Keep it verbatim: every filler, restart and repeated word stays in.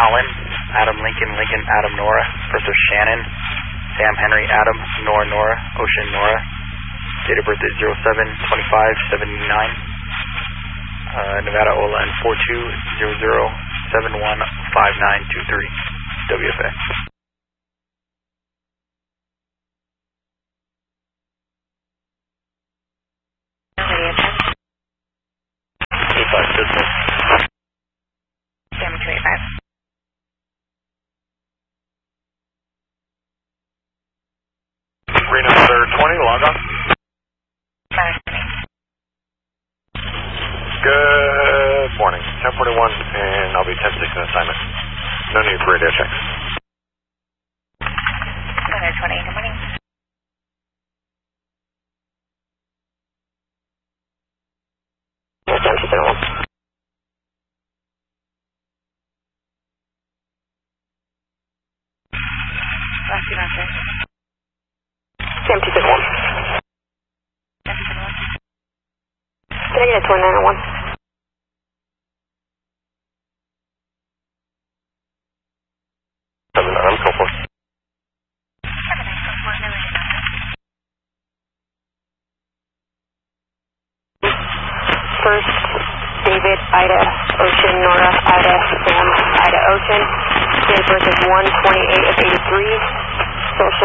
Colin, Adam Lincoln, Lincoln, Adam Nora, Bertha Shannon, Sam Henry, Adam, Nora, Nora, Ocean, Nora. Date of birth is zero seven twenty-five seventy-nine. Uh, Nevada O L N four two zero zero seven one five nine two three. W F A. eighty-five business. Damage two eighty-five. Reno Sir twenty, log on. Good morning. ten forty-one, and I'll be ten six in assignment. No need for radio checks. Reno twenty, good morning. ten two seven one. Last two answers. ten two seven one. Can I get a twenty-nine oh one? I'm so for. First, David, Ida, Ocean, Nora, Ida, Sam, Ida, Ocean. Date of birth is one twenty-eight of eighty-three. Social